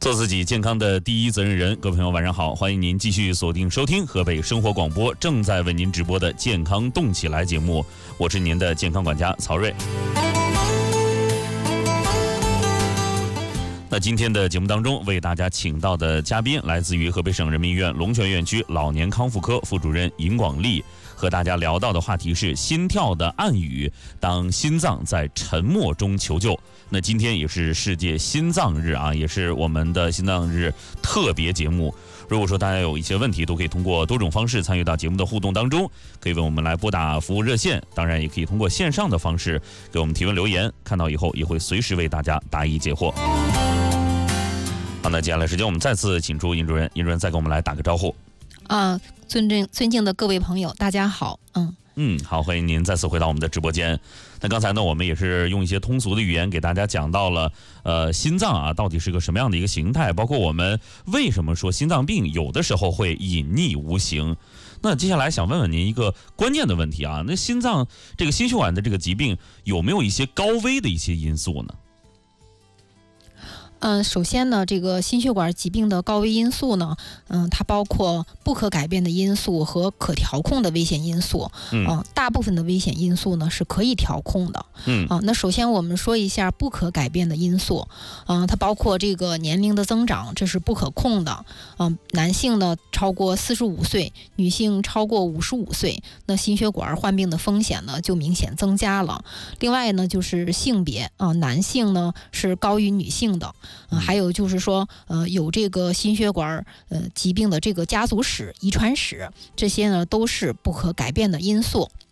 做自己健康的第一责任人。各位朋友晚上好，欢迎您继续锁定收听河北生活广播正在为您直播的健康动起来节目，我是您的健康管家曹睿。那今天的节目当中为大家请到的嘉宾来自于河北省人民医院龙泉院区老年康复科副主任尹广利，和大家聊到的话题是心跳的暗语，当心脏在沉默中求救。那今天也是世界心脏日啊，也是我们的心脏日特别节目。如果说大家有一些问题，都可以通过多种方式参与到节目的互动当中，可以为我们来拨打服务热线，当然也可以通过线上的方式给我们提问留言，看到以后也会随时为大家答疑解惑。好，那接下来时间我们再次请出尹主任，尹主任再给我们来打个招呼。 尊敬的各位朋友，大家好。 好，欢迎您再次回到我们的直播间。那刚才呢，我们也是用一些通俗的语言给大家讲到了，心脏啊到底是个什么样的一个形态，包括我们为什么说心脏病有的时候会隐匿无形。那接下来想问问您一个关键的问题啊，那心脏这个心血管的这个疾病有没有一些高危的一些因素呢？ 首先呢，这个心血管疾病的高危因素呢，它包括不可改变的因素和可调控的危险因素。大部分的危险因素呢是可以调控的。那首先我们说一下不可改变的因素。它包括这个年龄的增长，这是不可控的。男性呢超过45岁，女性超过55岁，那心血管患病的风险呢就明显增加了。另外呢就是性别男性呢是高于女性的。还有就是说，有这个心血管疾病的这个家族史、遗传史，这些呢都是不可改变的因素。